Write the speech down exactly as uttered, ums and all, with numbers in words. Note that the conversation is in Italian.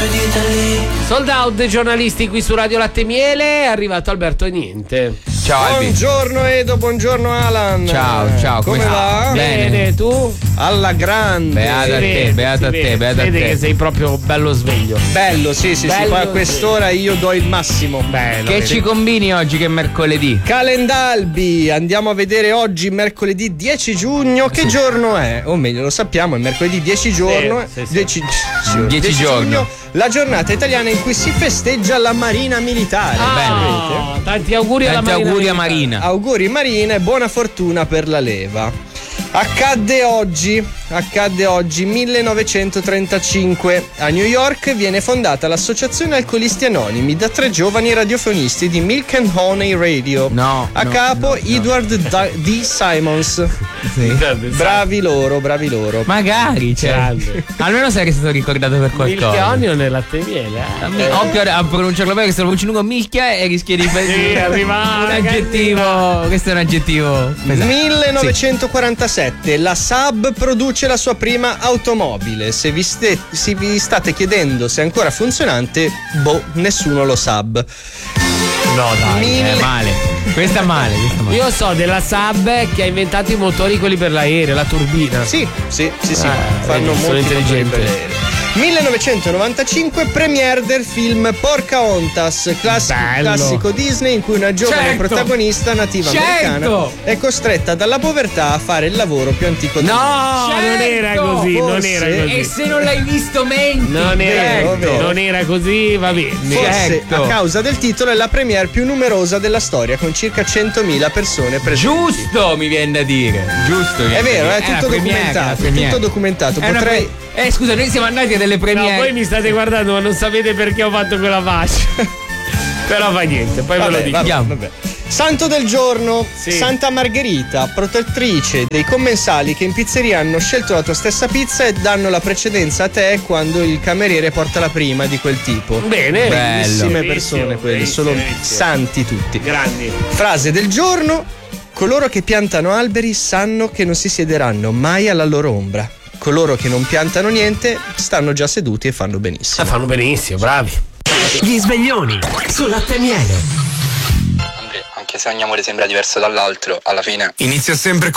Sold out dei giornalisti qui su Radio Latte e Miele. È arrivato Alberto e niente. Ciao Albi. Buongiorno Edo, buongiorno Alan. Ciao, ciao. Come, come va? Bene, Bene, tu? Alla grande. Beata a te, beata a te, beata a te. Vedi che sei proprio bello sveglio. Bello, sì, sì, Bello sì. Poi a quest'ora io do il massimo. Bello. Che vedi. ci combini oggi che è mercoledì? Calendalbi, andiamo a vedere oggi mercoledì dieci giugno. Che giorno è? O meglio, lo sappiamo, è mercoledì dieci giorno. sì, sì. dieci dieci giorni. giugno, la giornata italiana in cui si festeggia la Marina Militare. Ah, tanti auguri alla Tanti Marina. auguri a Marina. Auguri Marina e buona fortuna per la leva. Accadde oggi, accadde oggi millenovecentotrentacinque. A New York viene fondata l'Associazione Alcolisti Anonimi da tre giovani radiofonisti di Milk and Honey Radio. No, A no, capo no, no. Edward D. Simons. Sì. Bravi loro, bravi loro. Magari, cioè, Grande. almeno sei stato ricordato per qualcosa. Milchionio nel latte e miele. Eh. Mi- Occhio a pronunciarlo bene, che se lo pronunci lungo Milchia e rischi di Sì, arriva un aggettivo. Questo è un aggettivo pesante. millenovecentoquarantasette, la Saab produce la sua prima automobile. Se vi, ste- se vi state chiedendo se è ancora funzionante, boh, nessuno lo sa. No, dai. Mille- È male. Questa è male, questa è male. Io so della Saab che ha inventato i motori quelli per l'aereo, la turbina. Sì, sì, sì, sì. Eh, fanno vedi, sono molti intelligenti. motori per aereo. millenovecentonovantacinque, premiere del film Pocahontas, classico, Bello. classico Disney in cui una giovane Certo. protagonista nativa Certo. americana è costretta dalla povertà a fare il lavoro più antico del mondo. No, Certo. non era così, non Forse. era così. E se non l'hai visto, menti. Non era, Vero, vero. non era così, va bene. Forse Certo. a causa del titolo è la premiere più numerosa della storia, con circa centomila persone presenti. Giusto, mi viene da dire. Giusto. mi È viene vero, da è dire. tutto la premiere, documentato, la premiere. tutto documentato. È una Potrei pre- Eh, scusa, noi siamo andati a delle No, premiere. voi mi state guardando ma non sapete perché ho fatto quella faccia. Però fa niente, poi ve lo Vabbè, dico. vabbè, Andiamo. vabbè. Santo del giorno, Sì. Santa Margherita, protettrice dei commensali che in pizzeria hanno scelto la tua stessa pizza e danno la precedenza a te quando il cameriere porta la prima di quel tipo. Bene, Bellissime Bellissimo, persone quelli, bellissimo, sono bellissimo. santi tutti. Grandi. Frase del giorno: coloro che piantano alberi sanno che non si siederanno mai alla loro ombra. Coloro che non piantano niente stanno già seduti e fanno benissimo. Ah, fanno benissimo, bravi. Gli sveglioni su Latte e Miele. Anche se ogni amore sembra diverso dall'altro, alla fine Inizia sempre